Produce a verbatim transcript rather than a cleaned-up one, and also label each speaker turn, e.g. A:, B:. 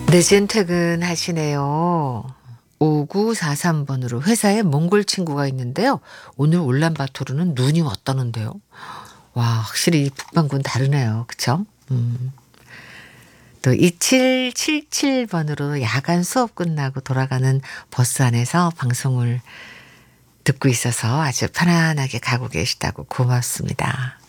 A: 늦은 퇴근하시네요. 오구사삼 번으로 회사에 몽골 친구가 있는데요. 오늘 울란바토르는 눈이 왔다는데요. 와, 확실히 북방구는 다르네요. 그쵸? 음. 또 이칠칠칠 번으로 야간 수업 끝나고 돌아가는 버스 안에서 방송을 듣고 있어서 아주 편안하게 가고 계시다고 고맙습니다.